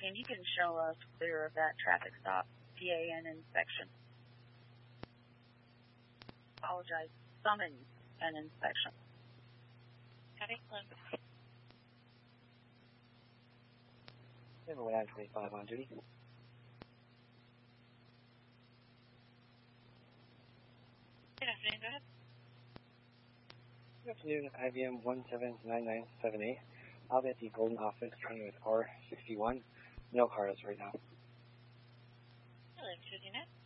asking, you can show us clear of that traffic stop, PAN inspection. Apologize. Summons and inspection. Copy. Number 125 on duty. Good afternoon, go ahead. Good afternoon, IBM 179978. I'll be at the Golden office training with R61. No cars right now. Hello, 209.